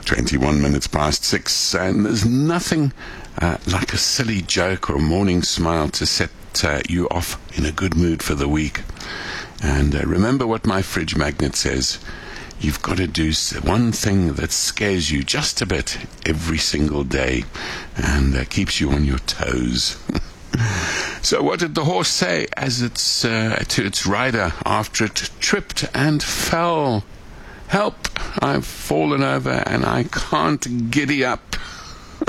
21 minutes past 6, and there's nothing like a silly joke or a morning smile to set you off in a good mood for the week. And remember what my fridge magnet says: you've got to do one thing that scares you just a bit every single day and keeps you on your toes. So what did the horse say as to its rider after it tripped and fell? "Help, I've fallen over and I can't giddy up."